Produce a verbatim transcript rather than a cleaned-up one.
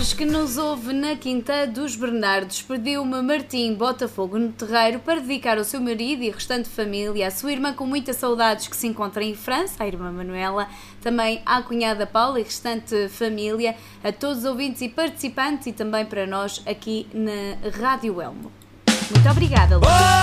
Que nos ouve na Quinta dos Bernardos, pediu-me Martim Botafogo no Terreiro para dedicar ao seu marido e restante família, à sua irmã com muitas saudades que se encontra em França, a irmã Manuela, também à cunhada Paula e restante família, a todos os ouvintes e participantes e também para nós aqui na Rádio Elmo. Muito obrigada, Luís.